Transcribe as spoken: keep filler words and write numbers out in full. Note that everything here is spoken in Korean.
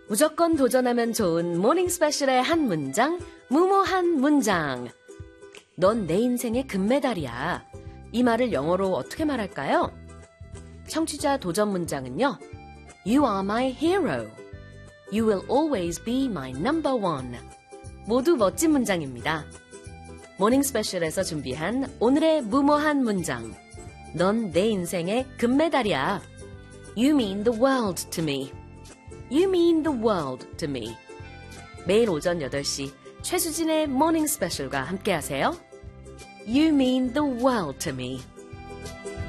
무조건 도전하면 좋은 모닝 스페셜의 한 문장, 무모한 문장. 넌 내 인생의 금메달이야. 이 말을 영어로 어떻게 말할까요? 청취자 도전 문장은요. You are my hero. You will always be my number one. 모두 멋진 문장입니다. 모닝 스페셜에서 준비한 오늘의 무모한 문장. 넌 내 인생의 금메달이야. You mean the world to me. You mean the world to me. 매일 오전 여덟 시 최수진의 모닝 스페셜과 함께하세요. You mean the world to me.